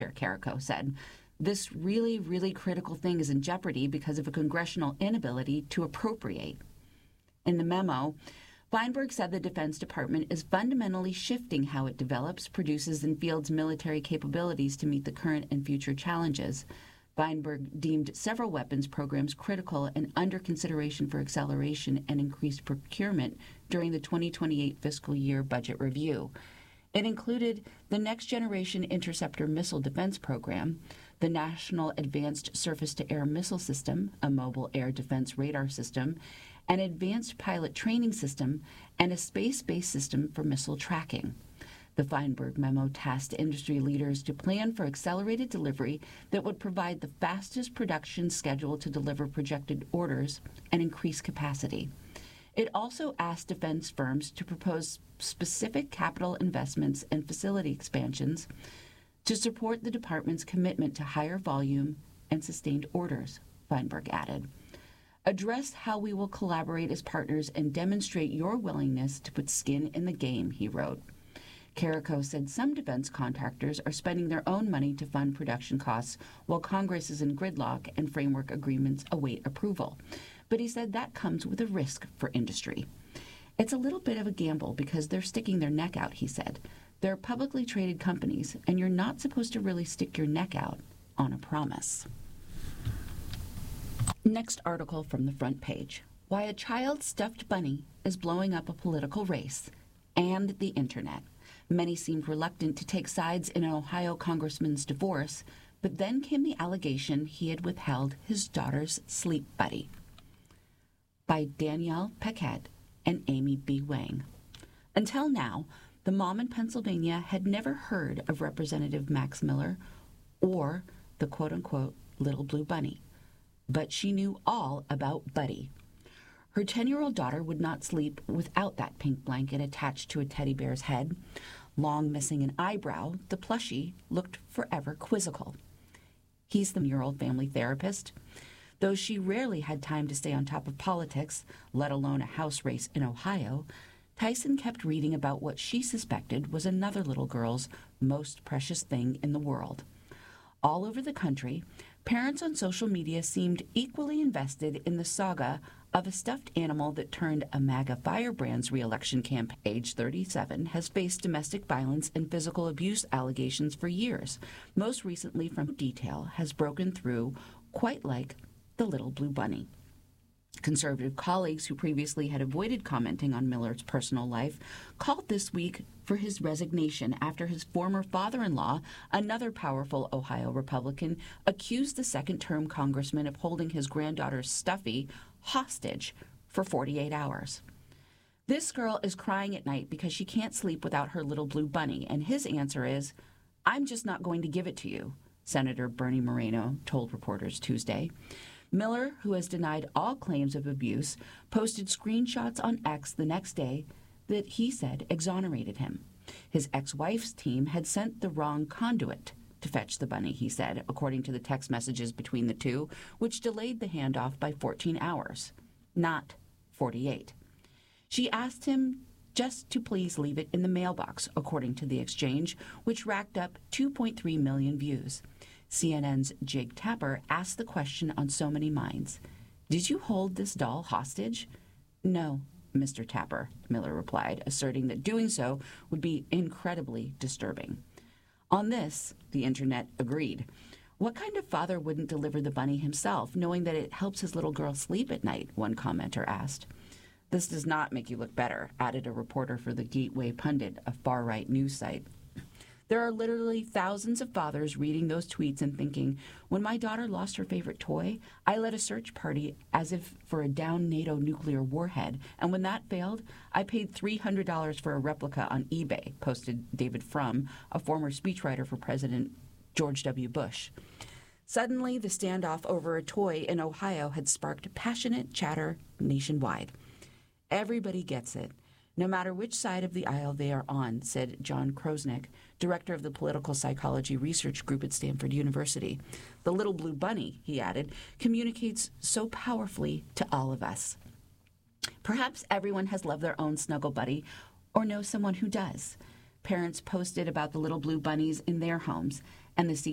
Carrico said. This really, really critical thing is in jeopardy because of a congressional inability to appropriate. In the memo, Feinberg said the Defense Department is fundamentally shifting how it develops, produces, and fields military capabilities to meet the current and future challenges. Feinberg deemed several weapons programs critical and under consideration for acceleration and increased procurement during the 2028 fiscal year budget review. It included the Next Generation Interceptor Missile Defense Program, the National Advanced Surface-to-Air Missile System, a mobile air defense radar system, an advanced pilot training system, and a space-based system for missile tracking. The Feinberg memo tasked industry leaders to plan for accelerated delivery that would provide the fastest production schedule to deliver projected orders and increase capacity. It also asked defense firms to propose specific capital investments and facility expansions to support the department's commitment to higher volume and sustained orders, Feinberg added. Address how we will collaborate as partners and demonstrate your willingness to put skin in the game, he wrote. Carrico said some defense contractors are spending their own money to fund production costs while Congress is in gridlock and framework agreements await approval. But he said that comes with a risk for industry. It's a little bit of a gamble because they're sticking their neck out, he said. They're publicly traded companies, and you're not supposed to really stick your neck out on a promise. Next article from the front page. Why a child stuffed bunny is blowing up a political race and the internet. Many seemed reluctant to take sides in an Ohio congressman's divorce, but then came the allegation he had withheld his daughter's sleep buddy. By Danielle Paquette and Amy B. Wang. Until now, the mom in Pennsylvania had never heard of Representative Max Miller or the quote-unquote little blue bunny, but she knew all about Buddy. Her 10-year-old daughter would not sleep without that pink blanket attached to a teddy bear's head. Long missing an eyebrow, the plushie looked forever quizzical. He's the year-old family therapist. Though she rarely had time to stay on top of politics, let alone a house race in Ohio, Tyson kept reading about what she suspected was another little girl's most precious thing in the world. All over the country, parents on social media seemed equally invested in the saga of a stuffed animal that turned a MAGA firebrand's re-election campaign. Age 37 has faced domestic violence and physical abuse allegations for years. Most recently from Detail has broken through quite like the little blue bunny. Conservative colleagues who previously had avoided commenting on Miller's personal life called this week for his resignation after his former father-in-law, another powerful Ohio Republican, accused the second-term congressman of holding his granddaughter's Stuffy hostage for 48 hours. This girl is crying at night because she can't sleep without her little blue bunny, and his answer is, "I'm just not going to give it to you," Senator Bernie Moreno told reporters Tuesday. Miller, who has denied all claims of abuse, posted screenshots on X the next day that he said exonerated him. His ex-wife's team had sent the wrong conduit to fetch the bunny, he said, according to the text messages between the two, which delayed the handoff by 14 hours, not 48. She asked him just to please leave it in the mailbox, according to the exchange, which racked up 2.3 million views. CNN's Jake Tapper asked the question on so many minds. "Did you hold this doll hostage?" "No, Mr. Tapper," Miller replied, asserting that doing so would be incredibly disturbing. On this, the internet agreed. What kind of father wouldn't deliver the bunny himself, knowing that it helps his little girl sleep at night, one commenter asked. "This does not make you look better," added a reporter for the Gateway Pundit, a far-right news site. There are literally thousands of fathers reading those tweets and thinking, when my daughter lost her favorite toy, I led a search party as if for a downed NATO nuclear warhead, and when that failed, I paid $300 for a replica on eBay, posted David Frum, a former speechwriter for President George W. Bush. Suddenly, the standoff over a toy in Ohio had sparked passionate chatter nationwide. Everybody gets it, no matter which side of the aisle they are on, said John Krosnick, director of the Political Psychology Research Group at Stanford University. The little blue bunny, he added, communicates so powerfully to all of us. Perhaps everyone has loved their own snuggle buddy or knows someone who does. Parents posted about the little blue bunnies in their homes, and the